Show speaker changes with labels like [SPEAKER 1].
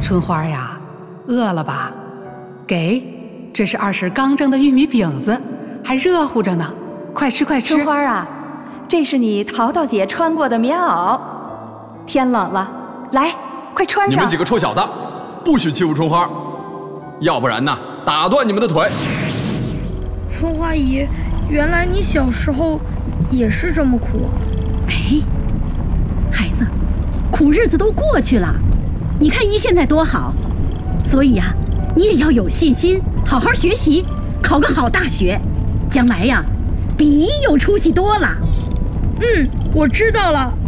[SPEAKER 1] 春花呀，饿了吧？给，这是二婶刚蒸的玉米饼子，还热乎着呢，快吃快吃。
[SPEAKER 2] 春花啊，这是你淘淘姐穿过的棉袄，天冷了，来，快穿上。
[SPEAKER 3] 你们几个臭小子，不许欺负春花，要不然呢，打断你们的腿。
[SPEAKER 4] 春花姨，原来你小时候也是这么苦啊？
[SPEAKER 5] 哎，孩子，苦日子都过去了，你看姨现在多好，所以啊，你也要有信心，好好学习，考个好大学，将来呀，比姨有出息多了。
[SPEAKER 4] 我知道了。